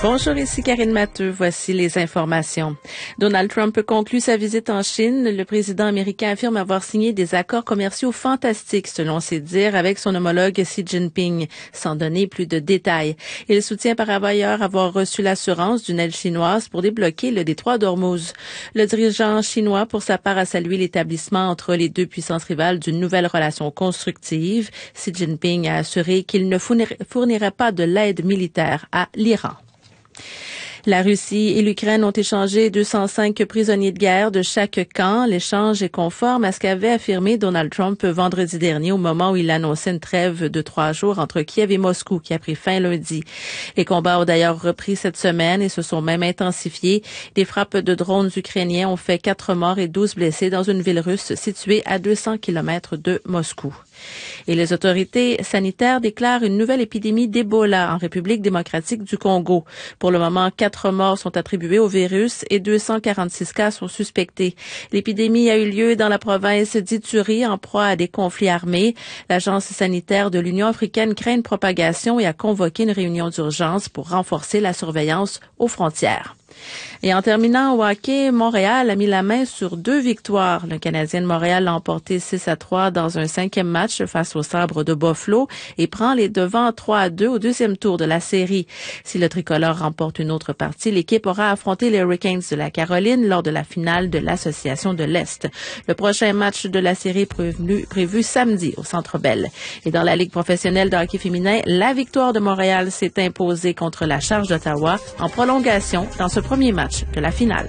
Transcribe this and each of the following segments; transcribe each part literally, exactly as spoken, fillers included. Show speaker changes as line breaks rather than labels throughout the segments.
Bonjour, ici Karine Matteux. Voici les informations. Donald Trump conclut sa visite en Chine. Le président américain affirme avoir signé des accords commerciaux fantastiques, selon ses dires, avec son homologue Xi Jinping, sans donner plus de détails. Il soutient par ailleurs avoir reçu l'assurance d'une aide chinoise pour débloquer le détroit d'Ormuz. Le dirigeant chinois, pour sa part, a salué l'établissement entre les deux puissances rivales d'une nouvelle relation constructive. Xi Jinping a assuré qu'il ne fournirait pas de l'aide militaire à l'Iran. La Russie et l'Ukraine ont échangé deux cent cinq prisonniers de guerre de chaque camp. L'échange est conforme à ce qu'avait affirmé Donald Trump vendredi dernier au moment où il annonçait une trêve de trois jours entre Kiev et Moscou qui a pris fin lundi. Les combats ont d'ailleurs repris cette semaine et se sont même intensifiés. Des frappes de drones ukrainiens ont fait quatre morts et douze blessés dans une ville russe située à deux cents kilomètres de Moscou. Et les autorités sanitaires déclarent une nouvelle épidémie d'Ebola en République démocratique du Congo. Pour le moment, quatre morts sont attribués au virus et deux cent quarante-six cas sont suspectés. L'épidémie a eu lieu dans la province d'Ituri en proie à des conflits armés. L'Agence sanitaire de l'Union africaine craint une propagation et a convoqué une réunion d'urgence pour renforcer la surveillance aux frontières. Et en terminant au hockey, Montréal a mis la main sur deux victoires. Le Canadien de Montréal l'a emporté six à trois dans un cinquième match face aux Sabres de Buffalo et prend les devants trois à deux au deuxième tour de la série. Si le tricolore remporte une autre partie, l'équipe aura affronté les Hurricanes de la Caroline lors de la finale de l'Association de l'Est. Le prochain match de la série est prévu, prévu samedi au Centre Bell. Et dans la Ligue professionnelle de hockey féminin, la victoire de Montréal s'est imposée contre la Charge d'Ottawa en prolongation dans ce premier match de la finale.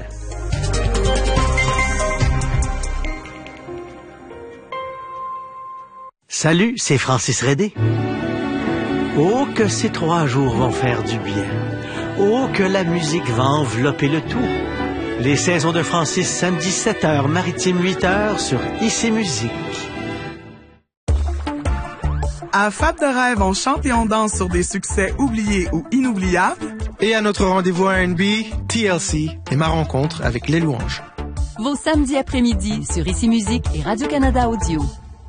Salut, c'est Francis Redé. Oh, que ces trois jours vont faire du bien. Oh, que la musique va envelopper le tout. Les saisons de Francis, samedi sept heures, maritime huit heures sur Ici Musique.
À Fab de Rêve, on chante et on danse sur des succès oubliés ou inoubliables.
Et à notre rendez-vous R and B, T L C et ma rencontre avec les louanges.
Vos samedis après-midi sur Ici Musique et Radio-Canada Audio.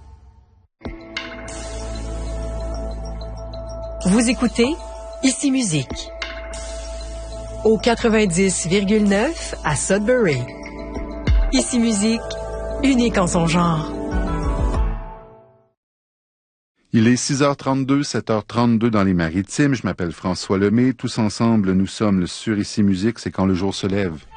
Vous écoutez Ici Musique au quatre-vingt-dix virgule neuf à Sudbury. Ici Musique, unique en son genre.
Il est six heures trente-deux, sept heures trente-deux dans les Maritimes. Je m'appelle François Lemay. Tous ensemble, nous sommes le Sur Ici Musique. C'est quand le jour se lève.